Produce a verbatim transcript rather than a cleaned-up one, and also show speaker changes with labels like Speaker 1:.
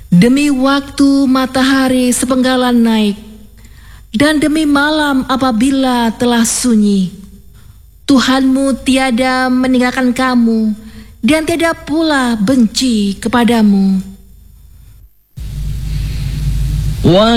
Speaker 1: Demi waktu matahari sepenggalan naik, dan demi malam apabila telah sunyi, Tuhanmu tiada meninggalkan kamu, dan tiada pula benci kepadamu.